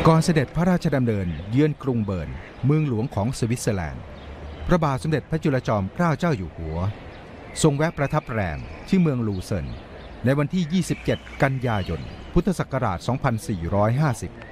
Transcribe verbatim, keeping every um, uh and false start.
ก่อนเสด็จพระราชดำเนินเยือนกรุงเบิร์นเมืองหลวงของสวิตเซอร์แลนด์พระบาทสมเด็จพระจุลจอมเกล้าเจ้าอยู่หัวทรงแวะประทับแรมที่เมืองลูเซิร์นในวันที่ยี่สิบเจ็ดกันยายนพุทธศักราชสองพันสี่ร้อยห้าสิบ